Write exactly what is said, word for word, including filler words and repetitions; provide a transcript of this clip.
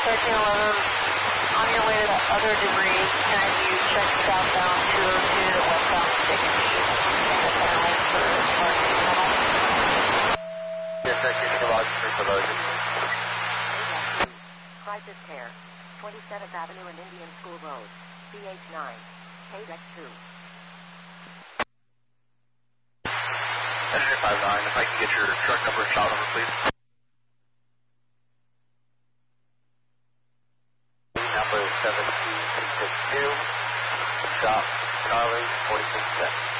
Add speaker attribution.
Speaker 1: thirteen eleven, on your way to the other debris, can you check southbound two oh two to westbound sixty in the tunnel for Martin Tunnel?
Speaker 2: Yes, sir, keeping the logs for promotion.
Speaker 3: Crisis Care, twenty-seventh Avenue and Indian School Road, C H nine, K X two.
Speaker 2: Engineer five nine, if I can get your truck number and shop number, please. Number seven two six two, shop Charlie forty-six ten.